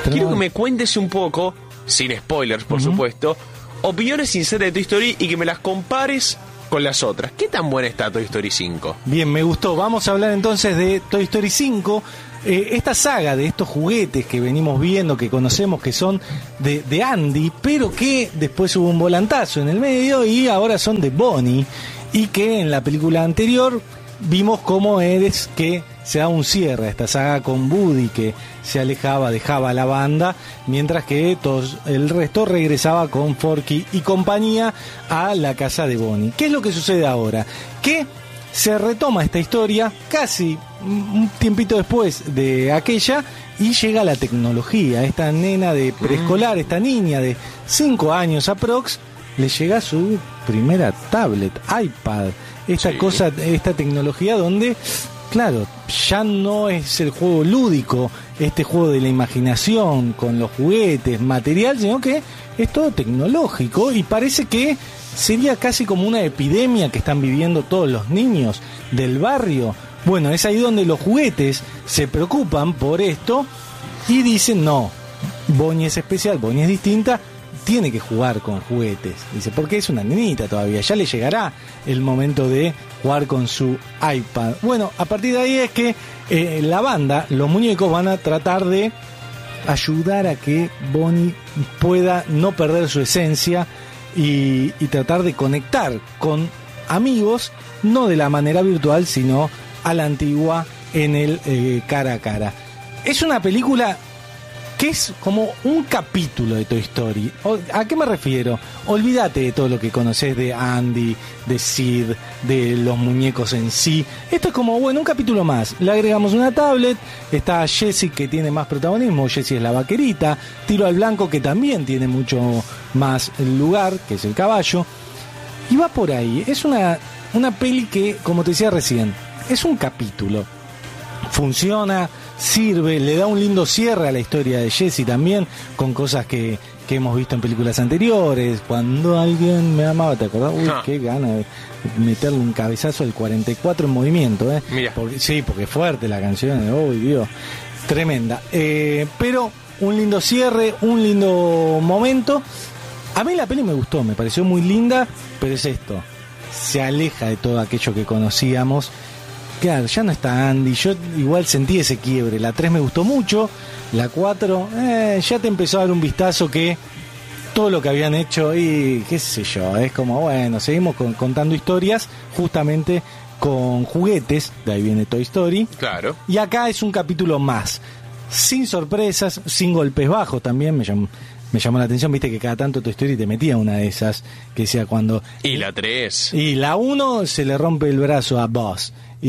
quiero que me cuentes un poco, sin spoilers por supuesto, opiniones sinceras de Toy Story y que me las compares con las otras. ¿Qué tan buena está Toy Story 5? Bien, me gustó. Vamos a hablar entonces de Toy Story 5. Esta saga de estos juguetes que venimos viendo, que conocemos que son de Andy, pero que después hubo un volantazo en el medio y ahora son de Bonnie, y que en la película anterior vimos cómo es que se da un cierre a esta saga con Woody, que se alejaba, dejaba la banda, mientras que el resto regresaba con Forky y compañía a la casa de Bonnie. ¿Qué es lo que sucede ahora? Que se retoma esta historia casi un tiempito después de aquella y llega la tecnología. Esta nena de preescolar, esta niña de 5 años aprox, le llega su primera tablet, iPad, esta tecnología donde, claro, ya no es el juego lúdico, este juego de la imaginación con los juguetes, material, sino que es todo tecnológico, y parece que sería casi como una epidemia que están viviendo todos los niños del barrio. Bueno, es ahí donde los juguetes se preocupan por esto y dicen, no, Bonnie es especial, Bonnie es distinta, tiene que jugar con juguetes. Dice, porque es una nenita todavía, ya le llegará el momento de jugar con su iPad. Bueno, a partir de ahí es que la banda, los muñecos, van a tratar de ayudar a que Bonnie pueda no perder su esencia y tratar de conectar con amigos, no de la manera virtual, sino a la antigua, en el cara a cara. Es una película que es como un capítulo de Toy Story. ¿A qué me refiero? Olvídate de todo lo que conoces de Andy, de Sid, de los muñecos en sí. Esto es como, bueno, un capítulo más. Le agregamos una tablet, está Jessie, que tiene más protagonismo, Jessie es la vaquerita, Tiro al Blanco, que también tiene mucho más lugar, que es el caballo, y va por ahí. Es una peli que, como te decía recién, es un capítulo. Funciona, sirve, le da un lindo cierre a la historia de Jessie también, con cosas que hemos visto en películas anteriores. Cuando alguien me amaba, ¿te acordás? Uy, qué gana de meterle un cabezazo al 44 en movimiento, Mira. Porque es fuerte la canción, uy, Dios, tremenda. Pero un lindo cierre, un lindo momento. A mí la peli me gustó, me pareció muy linda, pero es esto, se aleja de todo aquello que conocíamos. Claro, ya no está Andy, yo igual sentí ese quiebre. La 3 me gustó mucho, la 4 ya te empezó a dar un vistazo que todo lo que habían hecho, y qué sé yo, es como, bueno, seguimos contando historias justamente con juguetes, de ahí viene Toy Story. Claro. Y acá es un capítulo más, sin sorpresas, sin golpes bajos. También me llamó la atención, viste que cada tanto Toy Story te metía una de esas, que decía cuando... Y la 3. Y la 1 se le rompe el brazo a Buzz.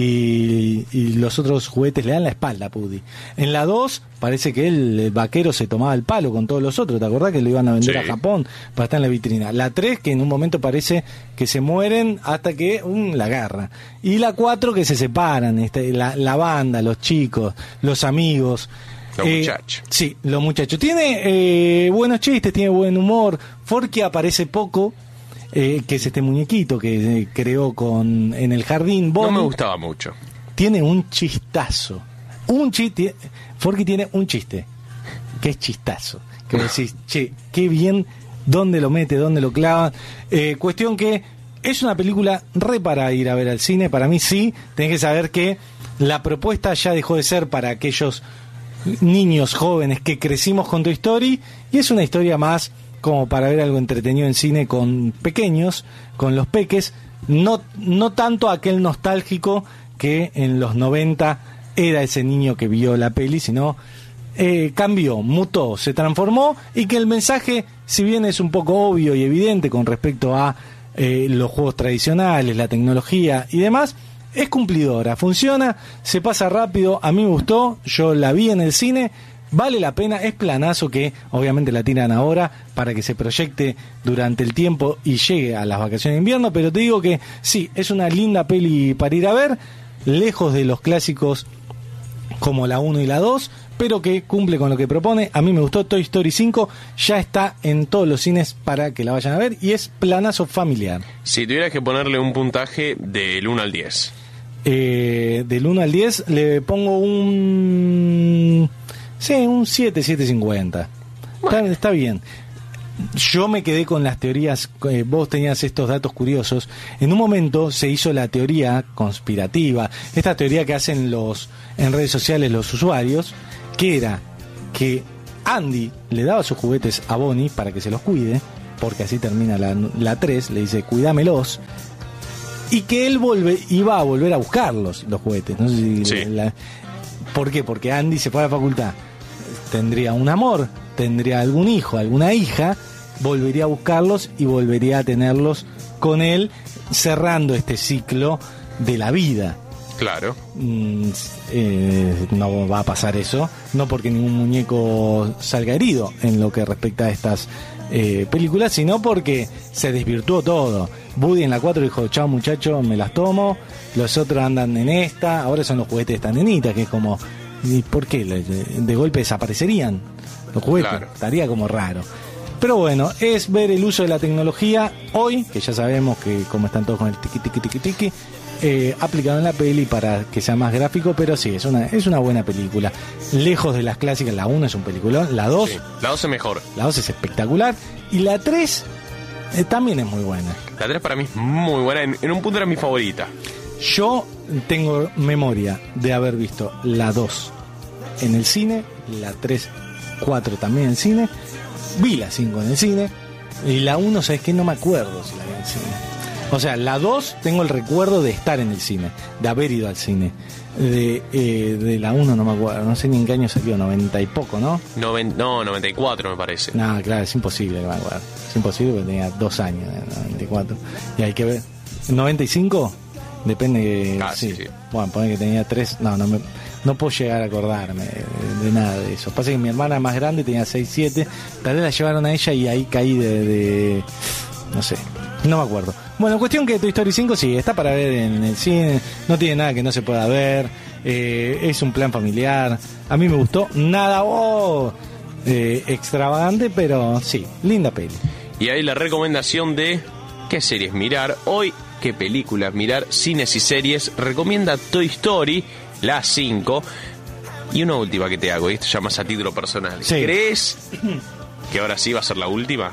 Y los otros juguetes le dan la espalda a Woody. En la 2 parece que el vaquero se tomaba el palo con todos los otros. ¿Te acordás que lo iban a vender a Japón para estar en la vitrina? La 3 que en un momento parece que se mueren hasta que la agarra. Y la 4 que se separan, la banda, los chicos, los amigos. Los muchachos. Sí, los muchachos. Tiene buenos chistes, tiene buen humor. Forky aparece poco. Que es este muñequito que creó en el jardín. Bonnie, no me gustaba mucho. Tiene un chistazo. Forky tiene un chiste, que es chistazo. Que decís, che, qué bien, dónde lo mete, dónde lo clava. Cuestión que es una película re para ir a ver al cine. Para mí sí, tenés que saber que la propuesta ya dejó de ser para aquellos niños jóvenes que crecimos con Toy Story, y es una historia más como para ver algo entretenido en cine con pequeños, con los peques, no tanto aquel nostálgico que en los 90 era ese niño que vio la peli, sino cambió, mutó, se transformó, y que el mensaje, si bien es un poco obvio y evidente con respecto a los juegos tradicionales, la tecnología y demás, es cumplidora, funciona, se pasa rápido. A mí me gustó, yo la vi en el cine. Vale la pena, es planazo que obviamente la tiran ahora para que se proyecte durante el tiempo y llegue a las vacaciones de invierno, pero te digo que sí, es una linda peli para ir a ver, lejos de los clásicos como la 1 y la 2, pero que cumple con lo que propone. A mí me gustó. Toy Story 5 ya está en todos los cines para que la vayan a ver, y es planazo familiar. Si tuvieras que ponerle un puntaje del 1 al 10. Del 1 al 10 le pongo un Sí, un 7, 7.50. Está bien. Yo me quedé con las teorías, vos tenías estos datos curiosos. En un momento se hizo la teoría conspirativa, esta teoría que hacen en redes sociales los usuarios, que era que Andy le daba sus juguetes a Bonnie para que se los cuide, porque así termina la 3, le dice cuídamelos, y que él iba a volver a buscarlos, los juguetes. No sé si sí. ¿Por qué? Porque Andy se fue a la facultad, tendría un amor, tendría algún hijo, alguna hija, volvería a buscarlos y volvería a tenerlos con él, cerrando este ciclo de la vida. Claro. No va a pasar eso, no porque ningún muñeco salga herido en lo que respecta a estas películas, sino porque se desvirtuó todo. Woody en la 4 dijo, chao muchacho, me las tomo, los otros andan en esta, ahora son los juguetes de esta nenita, que es como, ¿y por qué? De golpe desaparecerían los juguetes, claro. Estaría como raro. Pero bueno, es ver el uso de la tecnología hoy, que ya sabemos que como están todos con el tiqui tiqui tiqui tiqui, aplicado en la peli para que sea más gráfico, pero sí, es una buena película. Lejos de las clásicas, la 1 es un peliculón, la 2... Sí, la 2 es mejor. La 2 es espectacular, y la 3 también es muy buena. La 3 para mí es muy buena, en un punto era mi favorita. Yo tengo memoria de haber visto la 2 en el cine, la 3, 4 también en el cine, vi la 5 en el cine, y la 1, ¿sabes qué? No me acuerdo si la vi en el cine. O sea, la 2 tengo el recuerdo de estar en el cine, de haber ido al cine. De la 1 no me acuerdo, no sé ni en qué año salió, 90 y poco, ¿no? No, 94 me parece. No, claro, es imposible que me acuerdo. Es imposible porque tenía 2 años, 94. Y hay que ver. ¿95? Depende. Sí. Bueno, pone que tenía 3. No puedo llegar a acordarme de nada de eso. Pasa que mi hermana más grande tenía 6, 7. Tal vez la llevaron a ella y ahí caí de no sé. No me acuerdo. Bueno, cuestión que Toy Story 5 sí, está para ver en el cine, no tiene nada que no se pueda ver, es un plan familiar, a mí me gustó, nada extravagante, pero sí, linda peli. Y ahí la recomendación de qué series mirar, hoy qué películas mirar, cines y series, recomienda Toy Story, la 5, y una última que te hago, y esto ya más a título personal, sí. ¿Crees que ahora sí va a ser la última?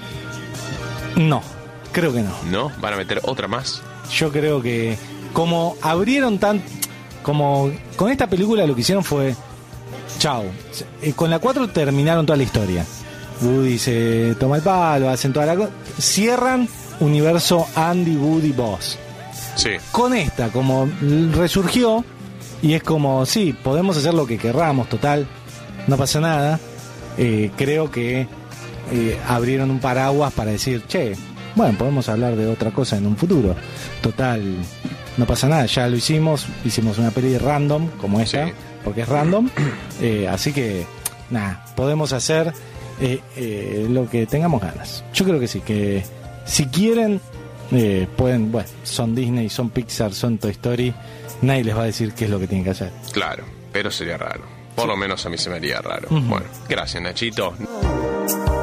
No. Creo que no. ¿No? ¿Van a meter otra más? Yo creo que como abrieron como con esta película lo que hicieron fue chao. Con la 4 terminaron toda la historia. Woody se toma el palo, hacen toda la cosa. Cierran universo Andy, Woody, Buzz. Sí. Con esta, como resurgió, y es como, sí, podemos hacer lo que querramos, total, no pasa nada. Creo que abrieron un paraguas para decir, che, bueno, podemos hablar de otra cosa en un futuro. Total, no pasa nada, ya lo hicimos una peli random como esta, sí. Porque es random, así que nada, podemos hacer lo que tengamos ganas. Yo creo que sí, que si quieren pueden, bueno, son Disney, son Pixar, son Toy Story, nadie les va a decir qué es lo que tienen que hacer. Claro, pero sería raro, por lo menos a mí se me haría raro. Uh-huh. Bueno, gracias Nachito.